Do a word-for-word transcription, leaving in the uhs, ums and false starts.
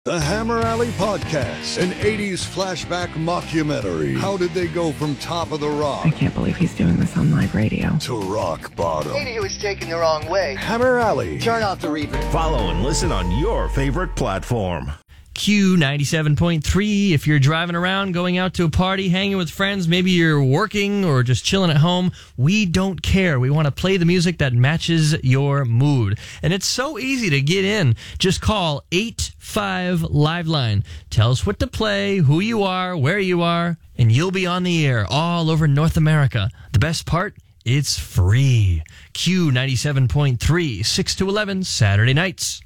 The Hammer Alley Podcast, an eighties flashback mockumentary. How did they go from Top of the Rock? I can't believe he's doing this on live radio. To rock bottom. Maybe he was taken the wrong way. Hammer Alley. Turn off the reverb. Follow and listen on your favorite platform. Q ninety-seven point three. If you're driving around, going out to a party, hanging with friends, maybe you're working or just chilling at home, we don't care. We want to play the music that matches your mood. And it's so easy to get in. Just call eight five Liveline. Tell us what to play, who you are, where you are, and you'll be on the air all over North America. The best part? It's free. Q ninety-seven point three, six to eleven, Saturday nights.